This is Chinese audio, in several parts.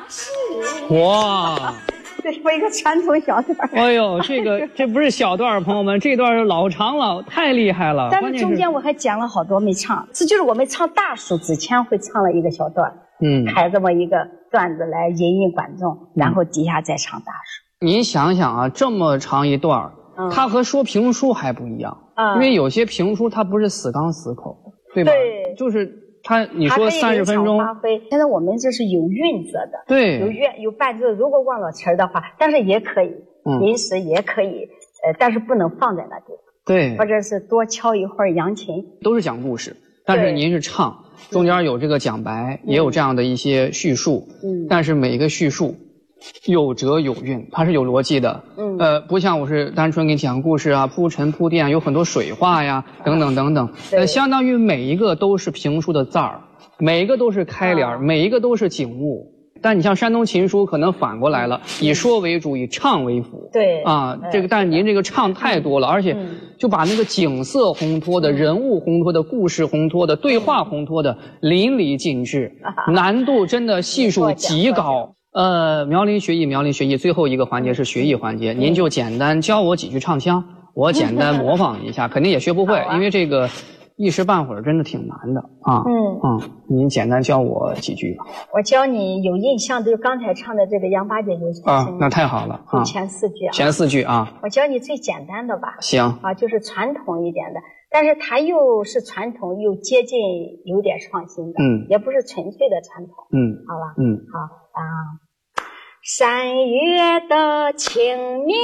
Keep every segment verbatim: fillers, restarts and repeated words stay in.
是。 哇， 这是我一个传统小段。 哎呦，这个这不是小段，朋友们，这段老长了，太厉害了。 但是中间我还讲了好多没唱，这就是我们唱大数之前会唱了一个小段，嗯，开这么一个段子来引引观众，然后底下再唱大数。 您想想啊，这么长一段，嗯、它和说评书还不一样，嗯、因为有些评书它不是死刚死口，对吧？对，就是它你说三十分钟， 发挥。现在我们这是有韵则的， 对， 有乐有伴奏。如果忘了词儿的话，但是也可以，嗯、临时也可以，呃，但是不能放在那地方。 对， 或者是多敲一会儿扬琴， 都是讲故事，但是您是唱，中间有这个讲白，也有这样的一些叙述，嗯，但是每一个叙述有辙有韵，它是有逻辑的，嗯，呃，不像我是单纯给你讲故事啊，铺陈铺垫，有很多水话呀，等等等等，呃，相当于每一个都是评书的字儿，每一个都是开联，啊、每一个都是景物。但你像山东琴书可能反过来了，以说为主，以唱为辅。 对啊，这个但是您这个唱太多了，而且就把那个景色烘托的、人物烘托的、故事烘托的、对话烘托的淋漓尽致，难度真的系数极高。呃，苗林学艺，苗林学艺，最后一个环节是学艺环节，您就简单教我几句唱腔，我简单模仿一下，肯定也学不会，因为这个。一时半会儿真的挺难的啊，嗯嗯，您简单教我几句吧。 我教你有印象的，就刚才唱的这个杨八姐就是啊，那太好了啊， 前四句啊， 前四句啊， 我教你最简单的吧。 行啊，就是传统一点的，但是它又是传统又接近有点创新的，嗯，也不是纯粹的传统，嗯，好吧，嗯，好啊，三月的清明。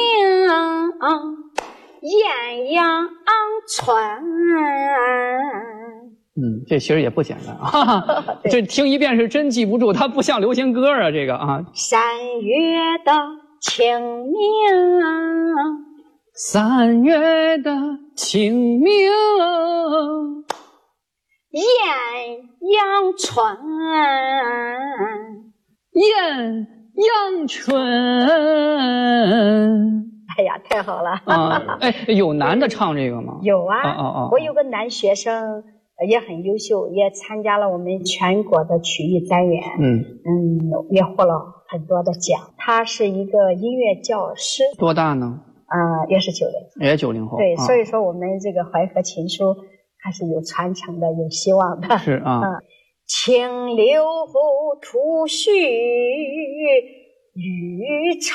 艳阳春， 嗯，这其实也不简单啊。这听一遍是真记不住，它不像流行歌啊，这个啊。 三月的清明， 三月的清明， 艳阳春， 艳阳春。 哎呀，太好了！ 啊，哎，有男的唱这个吗？ 有啊， 哦哦， 我有个男学生也很优秀，也参加了我们全国的曲艺单元，嗯嗯，也获了很多的奖。他是一个音乐教师， 多大呢？ 呃，也是九零后， 也九零后。 对，所以说我们这个淮河琴书还是有传承的，有希望的。 是啊，嗯， 清流吐絮，雨长。